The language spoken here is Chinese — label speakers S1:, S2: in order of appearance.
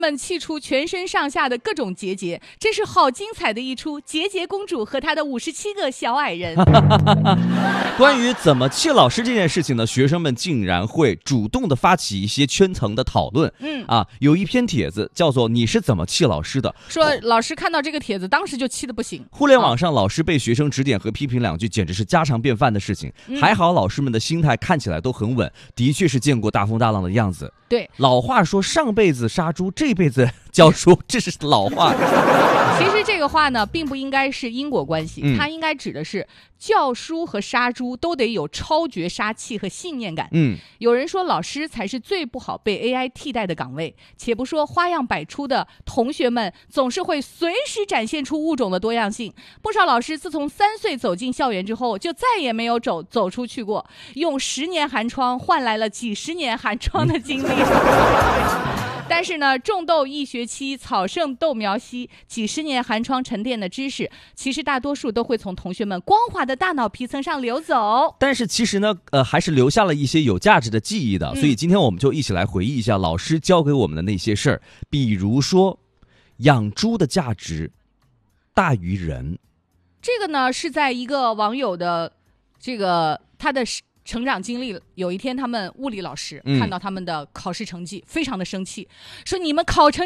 S1: 们气出全身上下的各种结节，真是好精彩的一出结节公主和她的57个小矮人。
S2: 关于怎么气老师这件事情呢，学生们竟然会主动的发起一些圈层的讨论。有一篇帖子叫做你是怎么气老师的，
S1: 说老师看到这个帖子当时就气得不行。
S2: 互联网上老师被学生指点和批评两句简直是家常便饭的事情。还好老师们的心态看起来都很稳，的确是见过大风大浪的样子。
S1: 对，
S2: 老话说上辈子杀猪这辈子教书，这是老话。
S1: 其实这个话呢并不应该是因果关系，它应该指的是教书和杀猪都得有超绝杀气和信念感。有人说老师才是最不好被 AI 替代的岗位，且不说花样百出的同学们总是会随时展现出物种的多样性。不少老师自从3岁走进校园之后就再也没有走出去过，用10年寒窗换来了几十年寒窗的经历。但是呢，种豆一学期，草盛豆苗稀，几十年寒窗沉淀的知识，其实大多数都会从同学们光滑的大脑皮层上流走。
S2: 但是其实呢，还是留下了一些有价值的记忆的。所以今天我们就一起来回忆一下老师教给我们的那些事儿，比如说，养猪的价值大于人。
S1: 这个呢，是在一个网友的他的成长经历，有一天他们物理老师看到他们的考试成绩，非常的生气，说你们考成